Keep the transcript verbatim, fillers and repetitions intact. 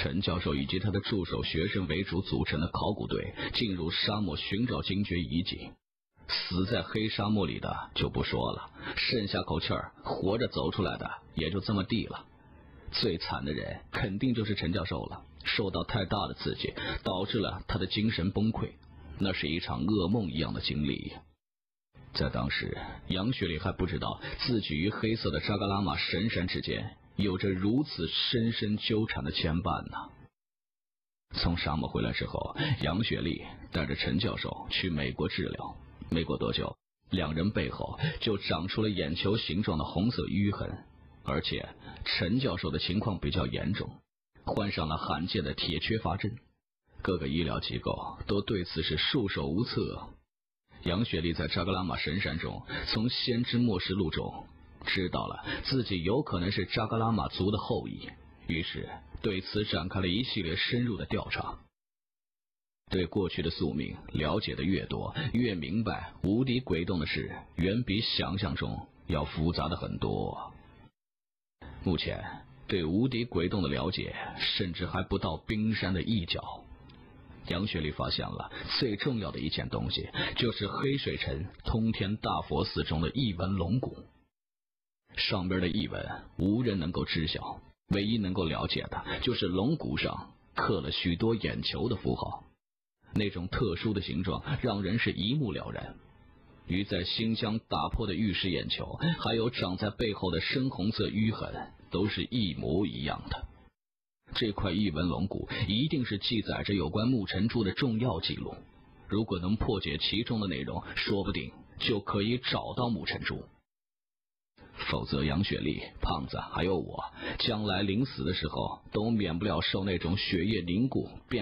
陈教授以及他的助手学生为主组成的考古队进入沙漠寻找精绝遗迹。死在黑沙漠里的就不说了，剩下口气儿活着走出来的也就这么地了。最惨的人肯定就是陈教授了，受到太大的刺激，导致了他的精神崩溃，那是一场噩梦一样的经历。在当时，杨雪莉还不知道自己与黑色的扎嘎拉玛神山之间有着如此深深纠缠的牵绊呢。从沙漠回来之后，杨雪莉带着陈教授去美国治疗。没过多久，两人背后就长出了眼球形状的红色淤痕，而且陈教授的情况比较严重，患上了罕见的铁缺乏症。各个医疗机构都对此是束手无策。杨雪莉在扎格拉玛神山中，从先知默示录中知道了自己有可能是扎格拉玛族的后裔，于是对此展开了一系列深入的调查。对过去的宿命了解的越多，越明白无敌鬼洞的事远比想象中要复杂的很多。目前对无敌鬼洞的了解甚至还不到冰山的一角。杨雪莉发现了最重要的一件东西，就是黑水城通天大佛寺中的一纹龙骨。上边的译文无人能够知晓，唯一能够了解的就是龙骨上刻了许多眼球的符号，那种特殊的形状让人是一目了然，与在新疆打破的玉石眼球还有长在背后的深红色淤痕都是一模一样的。这块一纹龙骨一定是记载着有关木尘珠的重要记录，如果能破解其中的内容，说不定就可以找到木尘珠。否则杨雪莉、胖子还有我将来临死的时候都免不了受那种血液凝固变